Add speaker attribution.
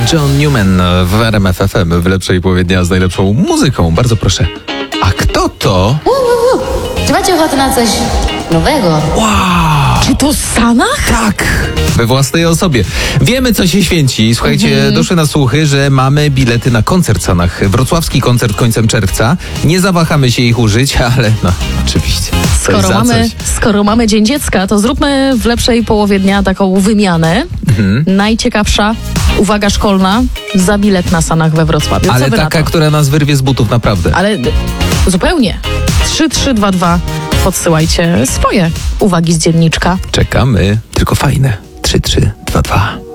Speaker 1: John Newman w RMF FM w lepszej połowie dnia z najlepszą muzyką. Bardzo proszę. A kto to?
Speaker 2: Czy macie ochotę na coś nowego?
Speaker 1: Wow!
Speaker 3: Czy to Sanach?
Speaker 1: Tak! We własnej osobie. Wiemy, co się święci. Słuchajcie, doszły na słuchy, że mamy bilety na koncert Sanach. Wrocławski koncert końcem czerwca. Nie zawahamy się ich użyć, ale no, oczywiście.
Speaker 3: Skoro mamy Dzień Dziecka, to zróbmy w lepszej połowie dnia taką wymianę. Najciekawsza uwaga szkolna za bilet na Sanach we Wrocławiu. Co
Speaker 1: Ale
Speaker 3: wy na
Speaker 1: taka,
Speaker 3: to?
Speaker 1: która nas wyrwie z butów, naprawdę.
Speaker 3: Ale zupełnie. 3322 podsyłajcie swoje uwagi z dzienniczka.
Speaker 1: Czekamy. Tylko fajne. 3322.